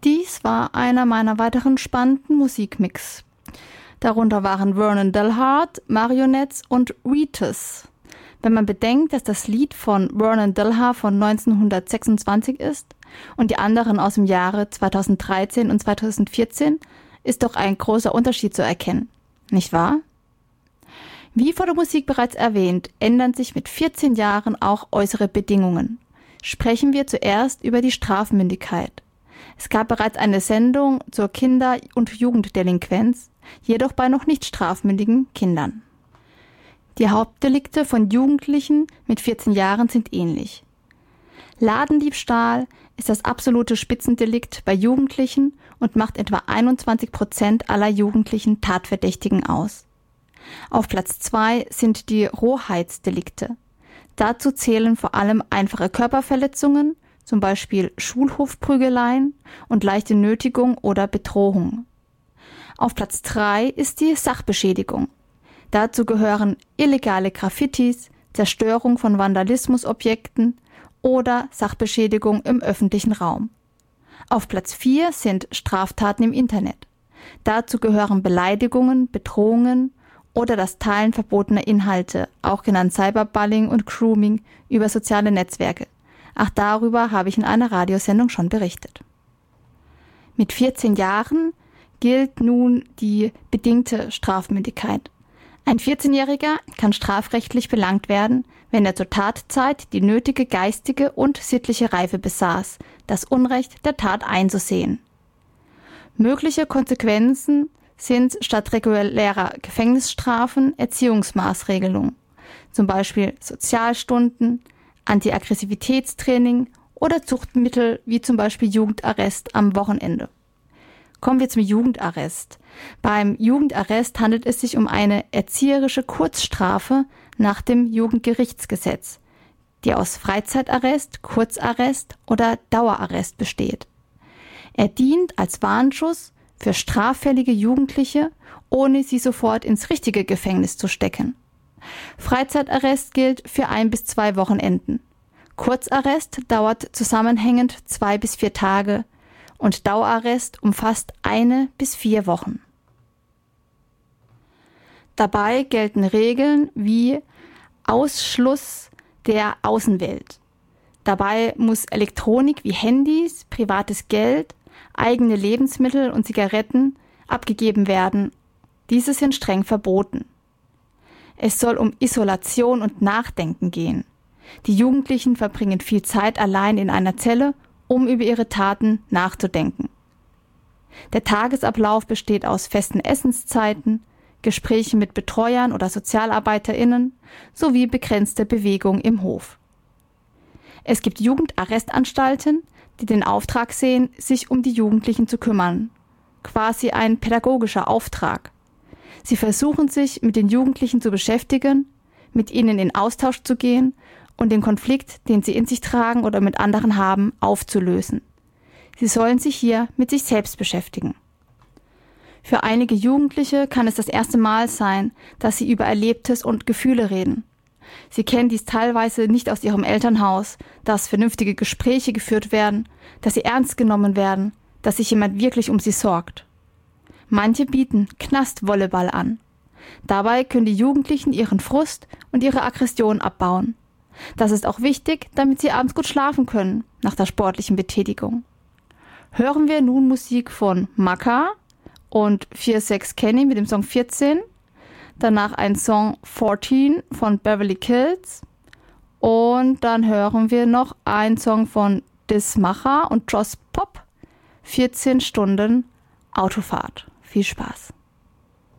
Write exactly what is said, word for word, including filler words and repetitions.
Dies war einer meiner weiteren spannenden Musikmix. Darunter waren Vernon Dalhart, Marionettes und Wheatus. Wenn man bedenkt, dass das Lied von Vernon Dalhart von neunzehnhundertsechsundzwanzig ist und die anderen aus dem Jahre zweitausenddreizehn und zweitausendvierzehn, ist doch ein großer Unterschied zu erkennen, nicht wahr? Wie vor der Musik bereits erwähnt, ändern sich mit vierzehn Jahren auch äußere Bedingungen. Sprechen wir zuerst über die Strafmündigkeit. Es gab bereits eine Sendung zur Kinder- und Jugenddelinquenz, jedoch bei noch nicht strafmündigen Kindern. Die Hauptdelikte von Jugendlichen mit vierzehn Jahren sind ähnlich. Ladendiebstahl ist das absolute Spitzendelikt bei Jugendlichen und macht etwa einundzwanzig Prozent aller jugendlichen Tatverdächtigen aus. Auf Platz zwei sind die Rohheitsdelikte. Dazu zählen vor allem einfache Körperverletzungen, zum Beispiel Schulhofprügeleien und leichte Nötigung oder Bedrohung. Auf Platz drei ist die Sachbeschädigung. Dazu gehören illegale Graffitis, Zerstörung von Vandalismusobjekten oder Sachbeschädigung im öffentlichen Raum. Auf Platz vier sind Straftaten im Internet. Dazu gehören Beleidigungen, Bedrohungen oder das Teilen verbotener Inhalte, auch genannt Cyberbullying und Grooming, über soziale Netzwerke. Auch darüber habe ich in einer Radiosendung schon berichtet. Mit vierzehn Jahren gilt nun die bedingte Strafmündigkeit. Ein vierzehnjähriger kann strafrechtlich belangt werden, wenn er zur Tatzeit die nötige geistige und sittliche Reife besaß, das Unrecht der Tat einzusehen. Mögliche Konsequenzen sind statt regulärer Gefängnisstrafen Erziehungsmaßregelungen, zum Beispiel Sozialstunden, Antiaggressivitätstraining oder Zuchtmittel wie zum Beispiel Jugendarrest am Wochenende. Kommen wir zum Jugendarrest. Beim Jugendarrest handelt es sich um eine erzieherische Kurzstrafe nach dem Jugendgerichtsgesetz, die aus Freizeitarrest, Kurzarrest oder Dauerarrest besteht. Er dient als Warnschuss für straffällige Jugendliche, ohne sie sofort ins richtige Gefängnis zu stecken. Freizeitarrest gilt für ein bis zwei Wochenenden. Kurzarrest dauert zusammenhängend zwei bis vier Tage und Dauerarrest umfasst eine bis vier Wochen. Dabei gelten Regeln wie Ausschluss der Außenwelt. Dabei muss Elektronik wie Handys, privates Geld, eigene Lebensmittel und Zigaretten abgegeben werden. Diese sind streng verboten. Es soll um Isolation und Nachdenken gehen. Die Jugendlichen verbringen viel Zeit allein in einer Zelle, um über ihre Taten nachzudenken. Der Tagesablauf besteht aus festen Essenszeiten, Gesprächen mit Betreuern oder SozialarbeiterInnen sowie begrenzte Bewegung im Hof. Es gibt Jugendarrestanstalten, die den Auftrag sehen, sich um die Jugendlichen zu kümmern. Quasi ein pädagogischer Auftrag. Sie versuchen sich mit den Jugendlichen zu beschäftigen, mit ihnen in Austausch zu gehen und den Konflikt, den sie in sich tragen oder mit anderen haben, aufzulösen. Sie sollen sich hier mit sich selbst beschäftigen. Für einige Jugendliche kann es das erste Mal sein, dass sie über Erlebtes und Gefühle reden. Sie kennen dies teilweise nicht aus ihrem Elternhaus, dass vernünftige Gespräche geführt werden, dass sie ernst genommen werden, dass sich jemand wirklich um sie sorgt. Manche bieten Knastvolleyball an. Dabei können die Jugendlichen ihren Frust und ihre Aggression abbauen. Das ist auch wichtig, damit sie abends gut schlafen können, nach der sportlichen Betätigung. Hören wir nun Musik von Maka und vier sechs Kenny mit dem Song vierzehn, danach ein Song vierzehn von Beverly Kills und dann hören wir noch einen Song von Dismacher und Joss Pop, vierzehn Stunden Autofahrt. Viel Spaß!